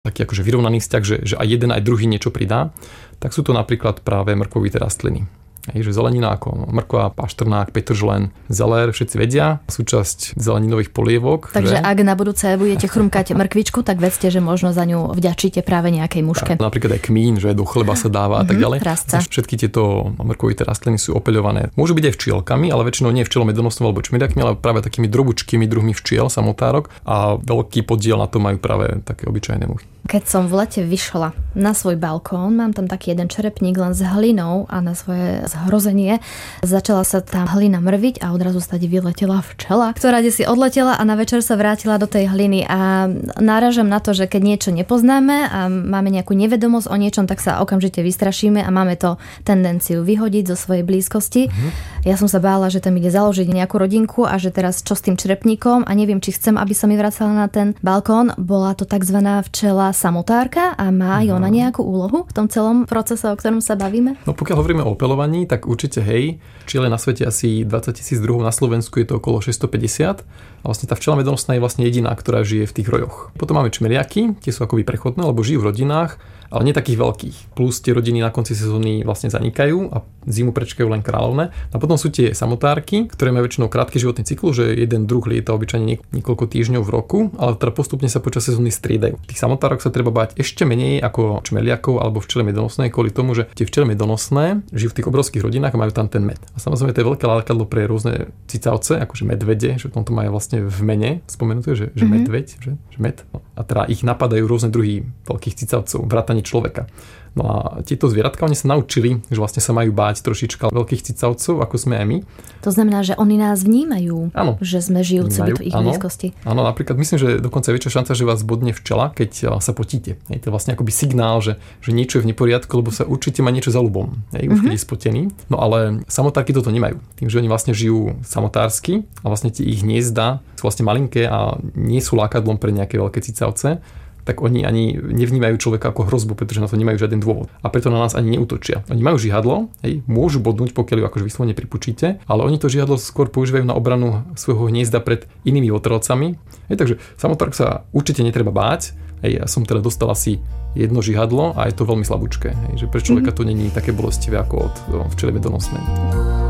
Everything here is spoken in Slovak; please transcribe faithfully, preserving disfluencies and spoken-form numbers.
taký akože vyrovnaný vzťah, že, že aj jeden, aj druhý niečo pridá, tak sú to napríklad práve mrkvovité rastliny. Hej, že zelenina ako mrkva, paštrnák, petržlen, zelér, všetci vedia, súčasť zeleninových polievok. Takže že? Ak na budúce budete chrumkať mrkvičku, tak vedzte, že možno za ňu vďačíte práve nejakej muške. Tak, napríklad aj kmín, že do chleba sa dáva a tak ďalej. Rastca. Všetky tieto mrkvovité rastliny sú opeľované. Môžu byť aj včielkami, ale väčšinou nie včielom medonosnou alebo čmiriakmi, ale práve takými drobučkými druhmi včiel, samotárok, a veľký podiel na to majú práve také obyčajné muchy. Keď som v lete vyšla na svoj balkón, mám tam taký jeden čerepník len s hlinou a na svoje zhrozenie začala sa tá hlina mrviť a odrazu stade vyletela včela, ktorá si odletela a na večer sa vrátila do tej hliny. A náražam na to, že keď niečo nepoznáme a máme nejakú nevedomosť o niečom, tak sa okamžite vystrašíme a máme to tendenciu vyhodiť zo svojej blízkosti. Mm-hmm. Ja som sa bála, že tam ide založiť nejakú rodinku a že teraz čo s tým čerepníkom a neviem, či chcem, aby sa mi vracala na ten balkón. Bola to takzvaná včela samotárka a má aj ona nejakú úlohu v tom celom procese, o ktorom sa bavíme? No pokiaľ hovoríme o opeľovaní, tak určite hej. Včiel je na svete asi dvadsať tisíc druhov, na Slovensku je to okolo šesťstopäťdesiat a vlastne tá včela medonosná je vlastne jediná, ktorá žije v tých rojoch. Potom máme čmeriaky, tie sú akoby prechodné, lebo žijú v rodinách, ale nie takých veľkých. Plus tie rodiny na konci sezóny vlastne zanikajú a zimu prečkajú len kráľovné. A potom sú tie samotárky, ktoré majú väčšinou krátky životný cyklus, že jeden druh lieta obyčajne niekoľko týždňov v roku, ale teda postupne sa počas sezóny striedajú. Tých samotárok sa treba báť ešte menej ako čmeliakov alebo včele medonosné, kvôli tomu, že tie včele medonosné žijú v tých obrovských rodinách a majú tam ten med. A samozrejme to je veľké lákadlo pre rôzne cicavce, akože medvede, že v tomto majú vlastne v mene spomenuté, že, že mm-hmm. medveď, že, že med. No, a teda ich napadajú rôzne druhy veľkých cicavcov, vrátane človeka. No a tieto zvieratka, oni sa naučili, že vlastne sa majú báť trošička veľkých cicavcov, ako sme aj my. To znamená, že oni nás vnímajú, áno, že sme žijúci v ich áno, blízkosti. Áno, napríklad myslím, že dokonca je väčšia šanca, že vás bodne včela, keď sa potíte. Je to vlastne akoby signál, že, že niečo je v neporiadku, lebo sa určite má niečo za ľubom. Hej, už mm-hmm. keď je spotený. No ale samotárky toto nemajú. Tým, že oni vlastne žijú samotársky a vlastne tie ich hniezda sú vlastne malinké a nie sú lákadlom pre nejaké veľké cicavce, tak oni ani nevnímajú človeka ako hrozbu, pretože na to nemajú žiaden dôvod. A preto na nás ani neútočia. Oni majú žihadlo, hej, môžu bodnúť, pokiaľ ju akože vyslovene pripučíte, ale oni to žihadlo skôr používajú na obranu svojho hniezda pred inými otrovcami. Hej, takže samotárok sa určite netreba báť. Hej, ja som teda dostal asi jedno žihadlo a je to veľmi slabúčké. Hej, že pre človeka to není také bolestivé ako od včely medonosnej.